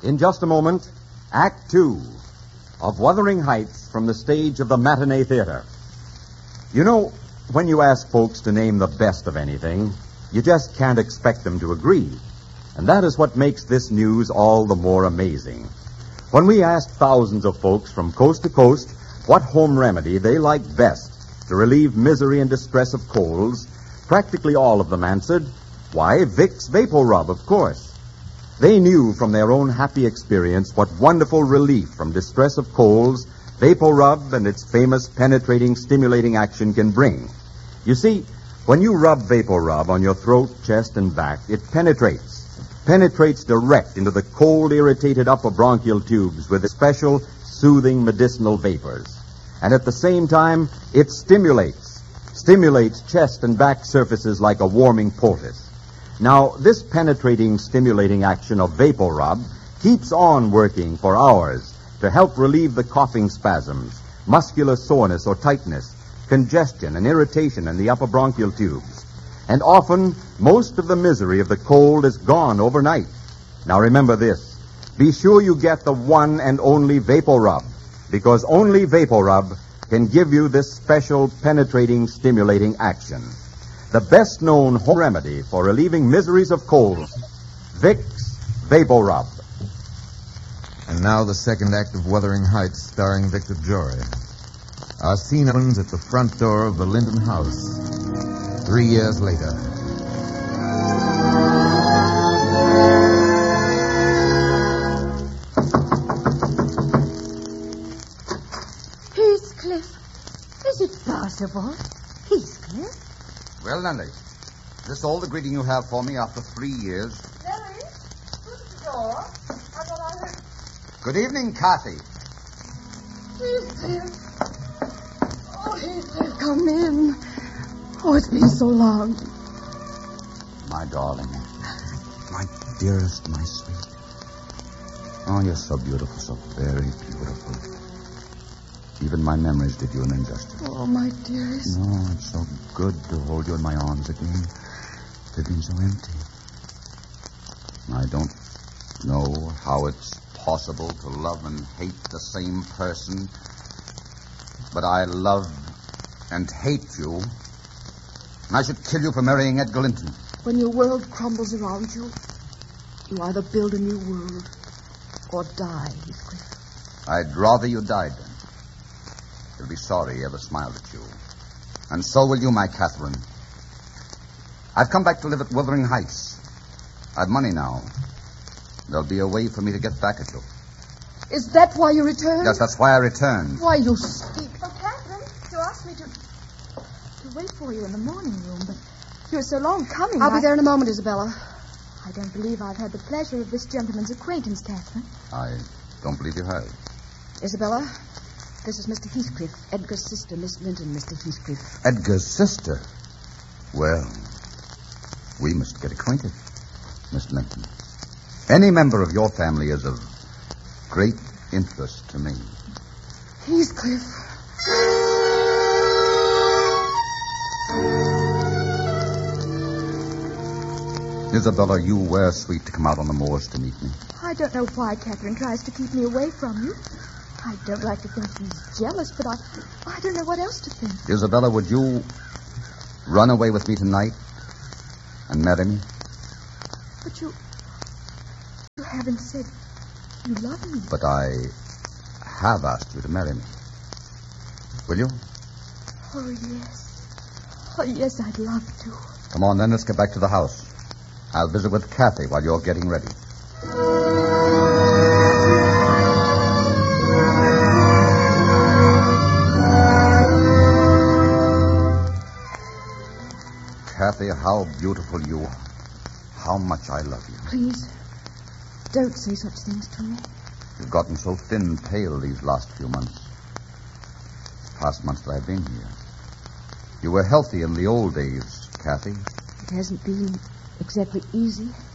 In just a moment, Act Two of Wuthering Heights from the stage of the Matinee Theater. You know, when you ask folks to name the best of anything, you just can't expect them to agree. And that is what makes this news all the more amazing. When we asked thousands of folks from coast to coast what home remedy they liked best to relieve misery and distress of colds, practically all of them answered, why, Vicks VapoRub, of course. They knew from their own happy experience what wonderful relief from distress of colds VapoRub and its famous penetrating, stimulating action can bring. You see, when you rub VapoRub on your throat, chest, and back, it penetrates direct into the cold, irritated upper bronchial tubes with special, soothing medicinal vapors. And at the same time, it stimulates chest and back surfaces like a warming poultice. Now, this penetrating, stimulating action of VapoRub keeps on working for hours to help relieve the coughing spasms, muscular soreness or tightness, congestion and irritation in the upper bronchial tubes. And often, most of the misery of the cold is gone overnight. Now remember this. Be sure you get the one and only VapoRub, because only VapoRub can give you this special penetrating, stimulating action. The best-known home remedy for relieving miseries of colds, Vicks VapoRub. And now the second act of Wuthering Heights, starring Victor Jory. Our scene opens at the front door of the Linton house. 3 years later. Heathcliff. Is it possible? Heathcliff? Well, Nellie, is this all the greeting you have for me after 3 years? Nellie, who's the door? I thought I heard... Good evening, Kathy. Heathcliff. Oh, Heathcliff, come in. Oh, it's been so long. My darling. My dearest, my sweet. Oh, you're so beautiful, so very beautiful. Even my memories did you an injustice. Oh, my dearest. No, it's so good to hold you in my arms again. They've been so empty. I don't know how it's possible to love and hate the same person, but I love and hate you. And I should kill you for marrying Edgar Linton. When your world crumbles around you, you either build a new world or die, Heathcliff. I'd rather you died then. You'll be sorry he ever smiled at you. And so will you, my Catherine. I've come back to live at Wuthering Heights. I've money now. There'll be a way for me to get back at you. Is that why you returned? Yes, that's why I returned. Why you speak? Oh, Catherine, you asked me to wait for you in the morning room, but you're so long coming. I'll be there in a moment, Isabella. I don't believe I've had the pleasure of this gentleman's acquaintance, Catherine. I don't believe you have. Isabella, this is Mr. Heathcliff, Edgar's sister, Miss Linton, Mr. Heathcliff. Edgar's sister? Well, we must get acquainted, Miss Linton. Any member of your family is of great interest to me. Heathcliff. Isabella, you were sweet to come out on the moors to meet me. I don't know why Catherine tries to keep me away from you. I don't like to think she's jealous, but I don't know what else to think. Isabella, would you run away with me tonight and marry me? But you haven't said you love me. But I have asked you to marry me. Will you? Oh, yes. Oh, yes, I'd love to. Come on, then, let's get back to the house. I'll visit with Kathy while you're getting ready. Kathy, how beautiful you are. How much I love you. Please, don't say such things to me. You've gotten so thin and pale these last few months. Past months that I've been here. You were healthy in the old days, Kathy. It hasn't been exactly easy.